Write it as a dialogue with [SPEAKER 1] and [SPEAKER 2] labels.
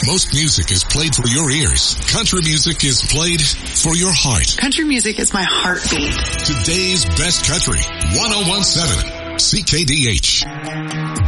[SPEAKER 1] most music is played for your ears, country music is played for your heart.
[SPEAKER 2] Country music is my heartbeat.
[SPEAKER 1] Today's best country, 101.7 CKDH.